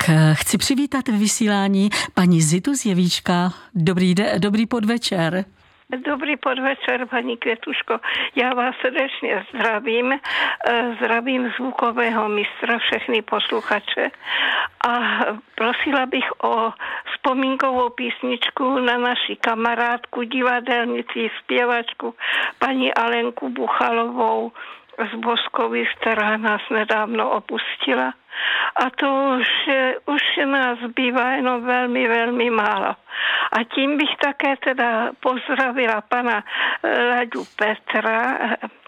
chci přivítat ve vysílání paní Zitu z Jevíčka. Dobrý podvečer. Dobrý podvečer, paní Květuško. Já vás srdečně zdravím. Zdravím zvukového mistra, všechny posluchače. A prosila bych o vzpomínkovou písničku na naši kamarádku, divadelnici, zpěvačku, paní Alenku Buchalovou z Boskovic, která nás nedávno opustila. A to už nás zbývá jenom velmi, velmi málo. A tím bych také teda pozdravila pana Láďu Petra,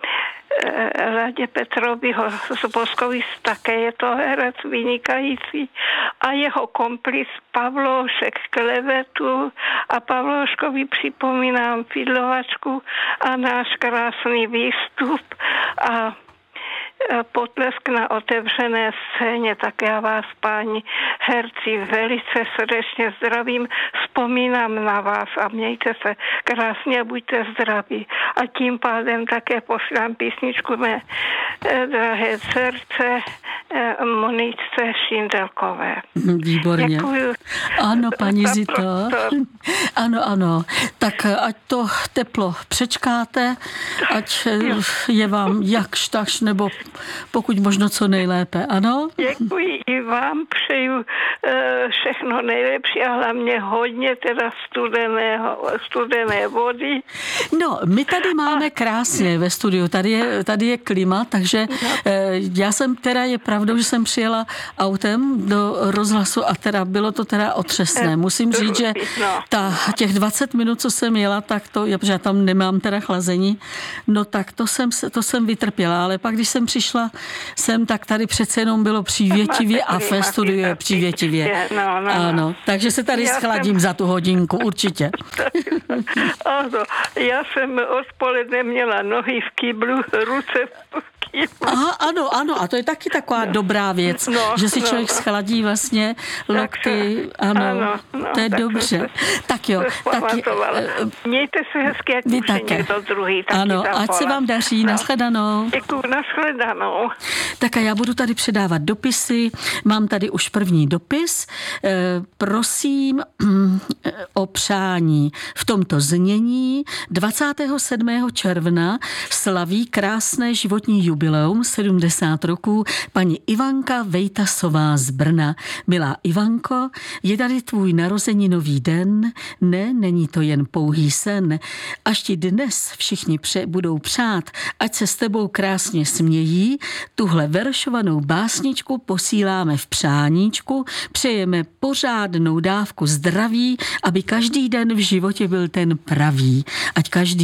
Ládě Petroviho z Boskovic, také je to herec vynikající, a jeho komplic Pavloušek Klevetu, a Pavlouškovi připomínám fidlovačku a náš krásný výstup a potlesk na otevřené scéně. Tak já vás, páni herci, velice srdečně zdravím, vzpomínám na vás a mějte se krásně, buďte zdraví. A tím pádem také posílám písničku mé drahé dcerce Moničce Šindelkové. Výborně. Děkuju. Ano, paní Zito. Ano. Tak ať to teplo přečkáte, ať je vám jakž takž, nebo pokud možno co nejlépe, ano? Děkuji i vám, přeju všechno nejlepší a hlavně hodně teda studené vody. No, my tady máme krásně ve studiu, tady je klima, takže já jsem teda, je pravdou, že jsem přijela autem do rozhlasu a teda bylo to teda otřesné. Musím říct, že těch 20 minut, co jsem jela, tak to, protože já tam nemám teda chlazení, no tak to jsem vytrpěla, ale pak, když jsem přišla sem, tak tady přece jenom bylo přívětivě a ve studiu je přívětivě. Ano, takže se tady schladím za tu hodinku, určitě. Ano, já jsem odpoledne měla nohy v kýblu, ruce v kýblu. Aha, ano, a to je taky taková dobrá věc, že si člověk schladí vlastně lokty, ano, to je dobře. Tak jo. Mějte se hezky, jak už je někdo druhý. Ano, ať se vám daří, nashledanou. Děkuju, nashledanou. Tak a já budu tady předávat dopisy. Mám tady už první dopis. Prosím o přání v tomto znění. 27. června slaví krásné životní jubileum 70 roků paní Ivanka Vejtasová z Brna. Milá Ivanko, je tady tvůj narozeninový den? Ne, není to jen pouhý sen. Až ti dnes všichni budou přát, ať se s tebou krásně smějí, tuhle veršovanou básničku posíláme v přáníčku, přejeme pořádnou dávku zdraví, aby každý den v životě byl ten pravý. Ať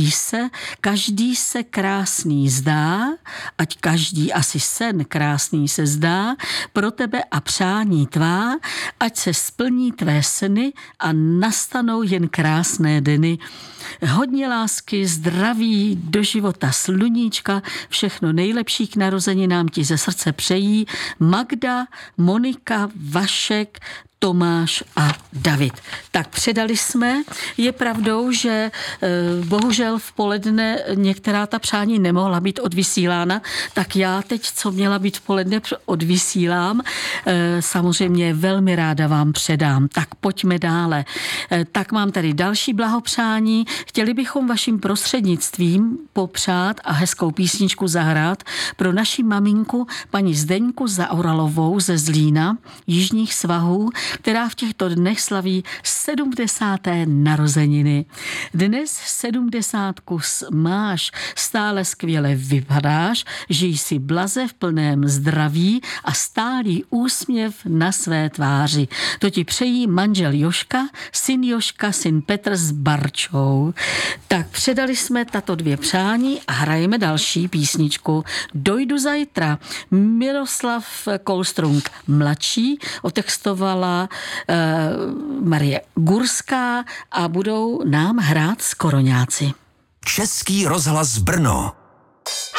každý se krásný zdá, ať každý asi sen krásný se zdá, pro tebe a přání tvá, ať se splní tvé sny a nastanou jen krásné dny. Hodně lásky, zdraví, do života sluníčka, všechno nejlepší k narozeninám ti ze srdce přejí Magda, Monika, Vašek, Tomáš a David. Tak předali jsme. Je pravdou, že bohužel v poledne některá ta přání nemohla být odvysílána, tak já teď, co měla být v poledne, odvysílám. Samozřejmě velmi ráda vám předám. Tak pojďme dále. Tak mám tady další blahopřání. Chtěli bychom vaším prostřednictvím popřát a hezkou písničku zahrát pro naši maminku paní Zdeňku Zaoralovou ze Zlína, Jižních svahů, která v těchto dnech slaví 70. narozeniny. Dnes 70 máš, stále skvěle vypadáš, žij si blaze v plném zdraví a stálý úsměv na své tváři. To ti přejí manžel Joška, syn Petr s Barčou. Tak předali jsme tato dvě přání a hrajeme další písničku. Dojdu zajtra. Miroslav Kolstrung mladší otextovala Marie Gurská a budou nám hrát Skoroňáci. Český rozhlas Brno.